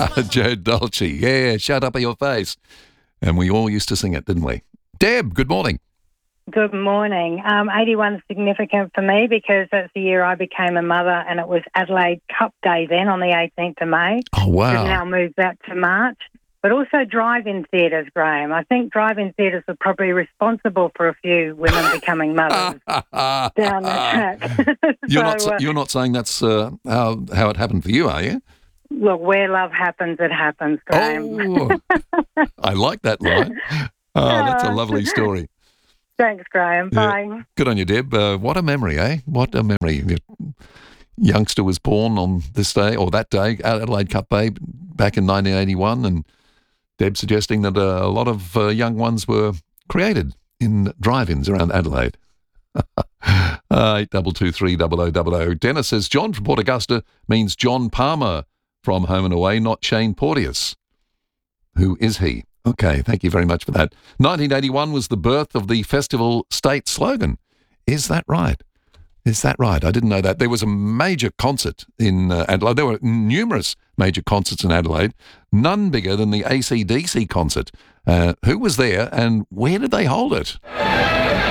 Joe Dolce. Yeah, shut up in your face. And we all used to sing it, didn't we? Deb, good morning. Good morning. 81 is significant for me because that's the year I became a mother, and it was Adelaide Cup Day then on the 18th of May. Oh, wow. We've now moved that to March. But also drive-in theatres, Graham. I think drive-in theatres are probably responsible for a few women becoming mothers down the track. You're not saying that's how it happened for you, are you? Look, where love happens, it happens, Graham. Oh, I like that line. Oh, that's a lovely story. Thanks, Graham. Yeah. Bye. Good on you, Deb. What a memory, eh? What a memory. Your youngster was born on this day, or that day, Adelaide Cup Day, back in 1981, and Deb suggesting that a lot of young ones were created in drive-ins around Adelaide. 82230000. Dennis says, John from Port Augusta means John Palmer from Home and Away, not Shane Porteous. Who is he? Okay, thank you very much for that. 1981 was the birth of the festival state slogan. Is that right? Is that right? I didn't know that. There was a major concert in Adelaide. There were numerous major concerts in Adelaide, none bigger than the AC/DC concert. Who was there and where did they hold it?